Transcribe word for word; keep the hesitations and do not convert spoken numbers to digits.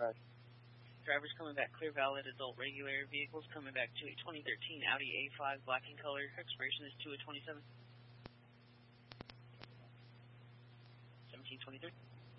Alright. Drivers coming back clear, valid, adult, regular. Vehicles coming back to a twenty thirteen Audi A five, black in color. Expiration is two of twenty-seven. seventeen twenty-three.